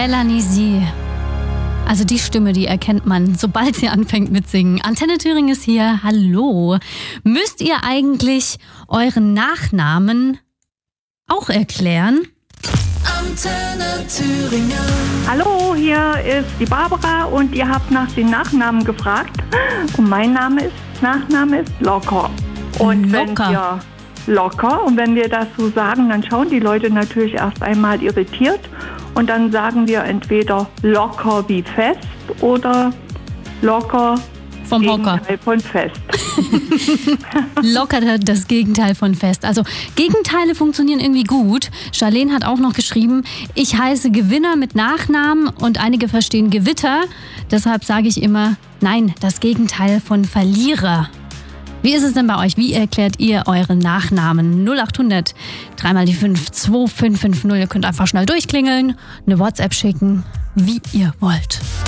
Melanie Sie. Also die Stimme, die erkennt man, sobald sie anfängt mit Singen. Antenne Thüringen ist hier. Hallo. Müsst ihr eigentlich euren Nachnamen auch erklären? Antenne Thüringen. Hallo, hier ist die Barbara und ihr habt nach den Nachnamen gefragt. Und mein Nachname ist Locker. Und Locker. Wenn wir das so sagen, dann schauen die Leute natürlich erst einmal irritiert. Und dann sagen wir entweder locker wie fest oder locker vom Hocker. Gegenteil von fest. Locker das Gegenteil von fest. Also Gegenteile funktionieren irgendwie gut. Charlene hat auch noch geschrieben, ich heiße Gewinner mit Nachnamen und einige verstehen Gewitter. Deshalb sage ich immer, nein, das Gegenteil von Verlierer. Wie ist es denn bei euch? Wie erklärt ihr euren Nachnamen? 0800 3 die 5 2550. Ihr könnt einfach schnell durchklingeln, eine WhatsApp schicken, wie ihr wollt.